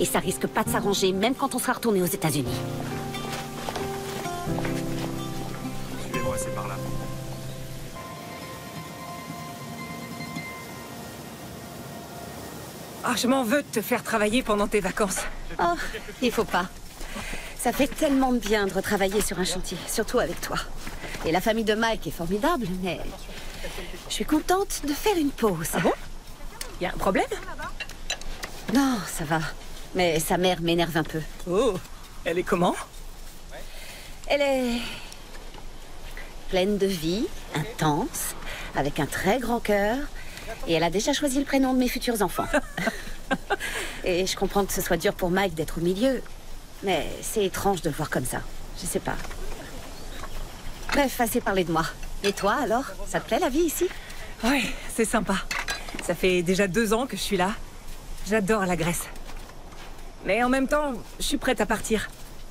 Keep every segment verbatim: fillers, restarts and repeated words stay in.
Et ça risque pas de s'arranger, même quand on sera retourné aux États-Unis. Suivez-moi, c'est par là. Ah, je m'en veux de te faire travailler pendant tes vacances. Oh, il faut pas. Ça fait tellement de bien de retravailler sur un chantier, surtout avec toi. Et la famille de Mike est formidable, mais je suis contente de faire une pause. Ah bon? Y a un problème? Non, ça va. Mais sa mère m'énerve un peu. Oh, elle est comment? Elle est pleine de vie, intense, avec un très grand cœur. Et elle a déjà choisi le prénom de mes futurs enfants. Et je comprends que ce soit dur pour Mike d'être au milieu. Mais c'est étrange de le voir comme ça. Je sais pas. Bref, assez parlé de moi. Et toi, alors? Ça te plaît, la vie, ici? Oui, c'est sympa. Ça fait déjà deux ans que je suis là. J'adore la Grèce. Mais en même temps, je suis prête à partir.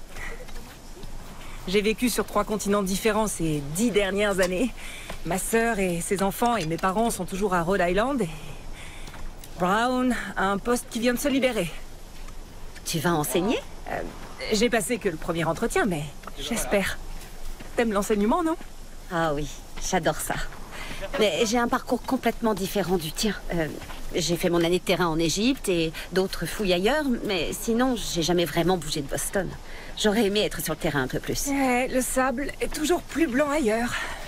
J'ai vécu sur trois continents différents ces dix dernières années. Ma sœur et ses enfants et mes parents sont toujours à Rhode Island. Et Brown a un poste qui vient de se libérer. Tu vas enseigner? Euh, j'ai passé que le premier entretien, mais j'espère. T'aimes l'enseignement, non? Ah oui, j'adore ça. Mais j'ai un parcours complètement différent du tien. Euh, j'ai fait mon année de terrain en Égypte et d'autres fouilles ailleurs, mais sinon, j'ai jamais vraiment bougé de Boston. J'aurais aimé être sur le terrain un peu plus. Ouais, le sable est toujours plus blanc ailleurs.